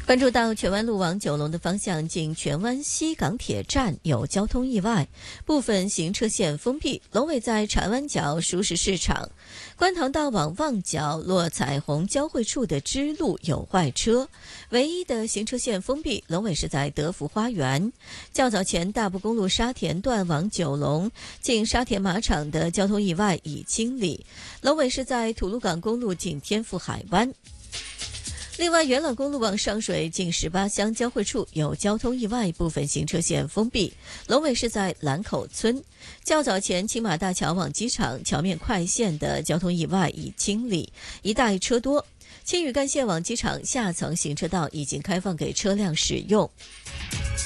关注到荃湾路往九龙的方向，近荃湾西港铁站有交通意外，部分行车线封闭。龙尾在长湾角熟食市场，观塘道往旺角落彩虹交汇处的支路有坏车，唯一的行车线封闭。龙尾是在德福花园。较早前大埔公路沙田段往九龙，近沙田马场的交通意外已清理。龙尾是在土鹿港公路近天富海湾。另外，元朗公路往上水近18乡交汇处有交通意外，部分行车线封闭。龙尾是在兰口村。较早前青马大桥往机场桥面快线的交通意外已清理，一带车多。青屿干线往机场下层行车道已经开放给车辆使用。